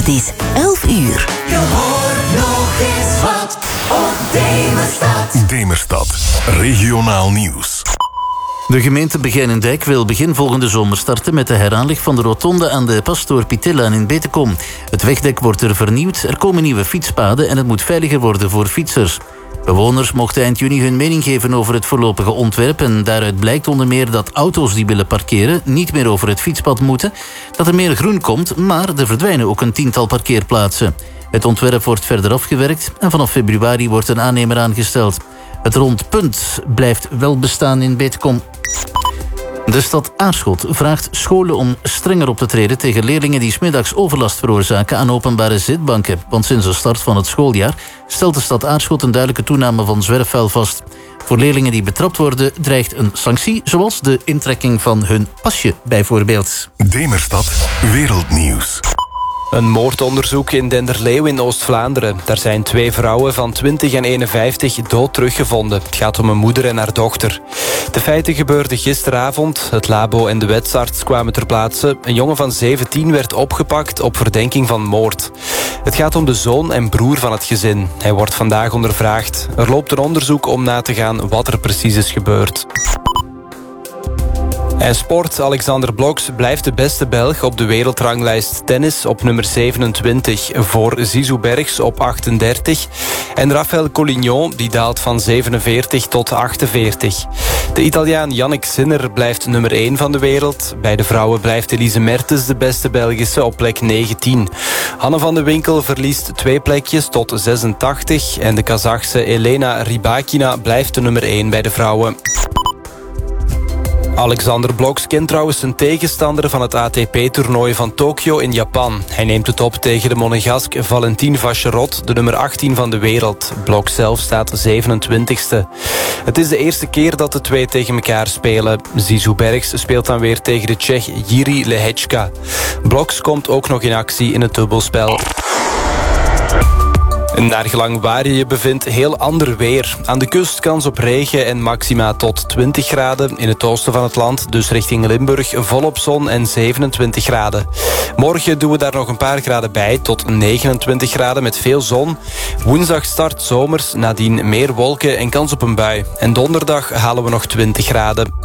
Het is 11 uur. Je hoort nog eens wat op Demerstad. Demerstad, regionaal nieuws. De gemeente Begijnendijk wil begin volgende zomer starten met de heraanleg van de rotonde aan de Pastoor Pietillaan in Betekom. Het wegdek wordt er vernieuwd, er komen nieuwe fietspaden en het moet veiliger worden voor fietsers. Bewoners mochten eind juni hun mening geven over het voorlopige ontwerp en daaruit blijkt onder meer dat auto's die willen parkeren niet meer over het fietspad moeten, dat er meer groen komt, maar er verdwijnen ook een 10-tal parkeerplaatsen. Het ontwerp wordt verder afgewerkt en vanaf februari wordt een aannemer aangesteld. Het rondpunt blijft wel bestaan in Betekom. De stad Aarschot vraagt scholen om strenger op te treden tegen leerlingen die 's middags overlast veroorzaken aan openbare zitbanken. Want sinds de start van het schooljaar stelt de stad Aarschot een duidelijke toename van zwerfvuil vast. Voor leerlingen die betrapt worden dreigt een sanctie, zoals de intrekking van hun pasje bijvoorbeeld. Demerstad, wereldnieuws. Een moordonderzoek in Denderleeuw in Oost-Vlaanderen. Daar zijn 2 vrouwen van 20 en 51 dood teruggevonden. Het gaat om een moeder en haar dochter. De feiten gebeurden gisteravond. Het labo en de wetsarts kwamen ter plaatse. Een jongen van 17 werd opgepakt op verdenking van moord. Het gaat om de zoon en broer van het gezin. Hij wordt vandaag ondervraagd. Er loopt een onderzoek om na te gaan wat er precies is gebeurd. En sport, Alexander Bloks blijft de beste Belg op de wereldranglijst tennis op nummer 27... voor Zizou Bergs op 38. En Rafael Collignon die daalt van 47 tot 48. De Italiaan Yannick Sinner blijft nummer 1 van de wereld. Bij de vrouwen blijft Elise Mertens de beste Belgische op plek 19. Hanne van de Winkel verliest 2 plekjes tot 86. En de Kazachse Elena Rybakina blijft de nummer 1 bij de vrouwen. Alexander Bloks kent trouwens zijn tegenstander van het ATP-toernooi van Tokio in Japan. Hij neemt het op tegen de Monegask Valentin Vacherot, de nummer 18 van de wereld. Bloks zelf staat 27ste. Het is de eerste keer dat de twee tegen elkaar spelen. Zizou Bergs speelt dan weer tegen de Tsjech Jiří Lehečka. Bloks komt ook nog in actie in het dubbelspel. Naar gelang waar je je bevindt, heel ander weer. Aan de kust kans op regen en maxima tot 20 graden. In het oosten van het land, dus richting Limburg, volop zon en 27 graden. Morgen doen we daar nog een paar graden bij, tot 29 graden met veel zon. Woensdag start zomers, nadien meer wolken en kans op een bui. En donderdag halen we nog 20 graden.